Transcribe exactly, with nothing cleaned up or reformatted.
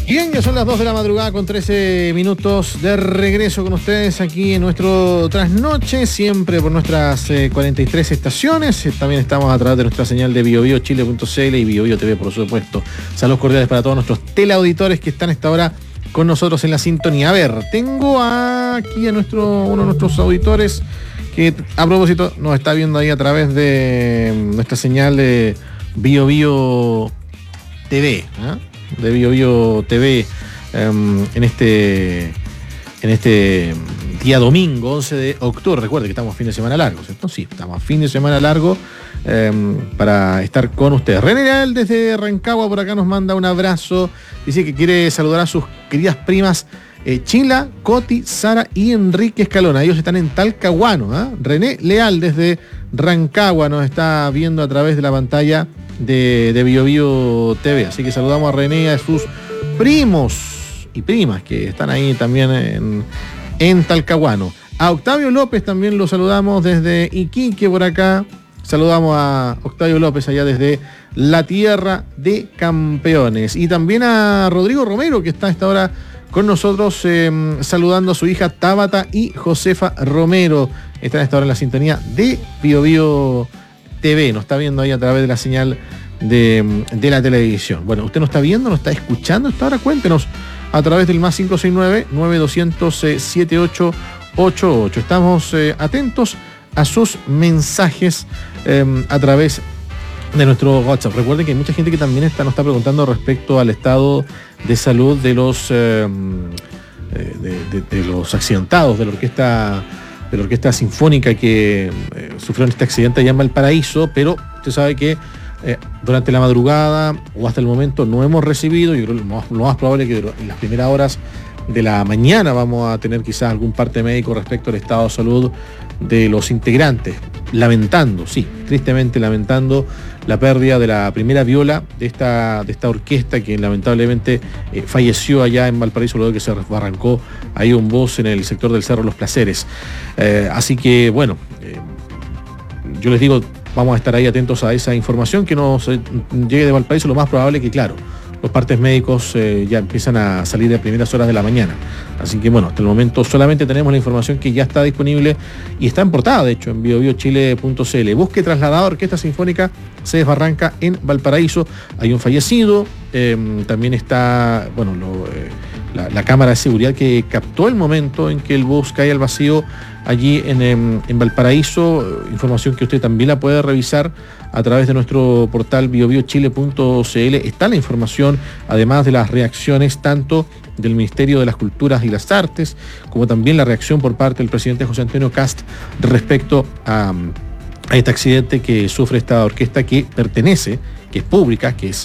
Bien, ya son las dos de la madrugada con trece minutos de regreso con ustedes aquí en nuestro trasnoche, siempre por nuestras eh, cuarenta y tres estaciones. Eh, también estamos a través de nuestra señal de biobiochile punto c l y BioBio T V, por supuesto. Saludos cordiales para todos nuestros teleauditores que están a esta hora con nosotros en la sintonía. A ver, tengo aquí a nuestro, uno de nuestros auditores que a propósito nos está viendo ahí a través de nuestra señal de BioBio T V, ¿eh? de BioBio T V um, en este en este día domingo once de octubre. Recuerde que estamos fin de semana largo, ¿cierto? Sí, estamos fin de semana largo um, para estar con ustedes. René Leal desde Rancagua por acá nos manda un abrazo, dice que quiere saludar a sus queridas primas eh, Chila, Coti, Sara y Enrique Escalona. Ellos están en Talcahuano, ¿eh? René Leal desde Rancagua nos está viendo a través de la pantalla de, de BioBio T V, así que saludamos a René y a sus primos y primas que están ahí también en, en Talcahuano. A Octavio López también lo saludamos desde Iquique por acá, saludamos a Octavio López allá desde la tierra de campeones, y también a Rodrigo Romero que está a esta hora con nosotros eh, saludando a su hija Tabata y Josefa Romero, están a esta hora en la sintonía de BioBio T V, nos está viendo ahí a través de la señal de, de la televisión. Bueno, usted nos está viendo, nos está escuchando hasta ahora, cuéntenos a través del más cinco seis nueve, nueve dos cero cero, siete ocho ocho ocho. Estamos eh, atentos a sus mensajes eh, a través de nuestro WhatsApp. Recuerden que hay mucha gente que también está, nos está preguntando respecto al estado de salud de los eh, de, de, de los accidentados de la orquesta de la Orquesta Sinfónica que eh, sufrieron este accidente allá en Valparaíso, pero usted sabe que eh, durante la madrugada o hasta el momento no hemos recibido, yo creo que lo más, lo más probable es que en las primeras horas de la mañana vamos a tener quizás algún parte médico respecto al estado de salud de los integrantes, lamentando, sí, tristemente lamentando la pérdida de la primera viola de esta, de esta orquesta que lamentablemente eh, falleció allá en Valparaíso luego de que se arrancó ahí un bus en el sector del Cerro Los Placeres. Eh, así que bueno, eh, yo les digo, vamos a estar ahí atentos a esa información que nos eh, llegue de Valparaíso. Lo más probable que, claro, los partes médicos eh, ya empiezan a salir a primeras horas de la mañana. Así que bueno, hasta el momento solamente tenemos la información que ya está disponible y está en portada, de hecho, en biobiochile punto c l. Busque trasladado Orquesta Sinfónica se desbarranca en Valparaíso. Hay un fallecido, eh, también está, bueno, lo, eh, la, la cámara de seguridad que captó el momento en que el bus cae al vacío allí en, en, en Valparaíso, información que usted también la puede revisar a través de nuestro portal biobiochile punto c l. Está la información, además de las reacciones tanto del Ministerio de las Culturas y las Artes, como también la reacción por parte del presidente José Antonio Kast respecto a, a este accidente que sufre esta orquesta que pertenece, que es pública, que es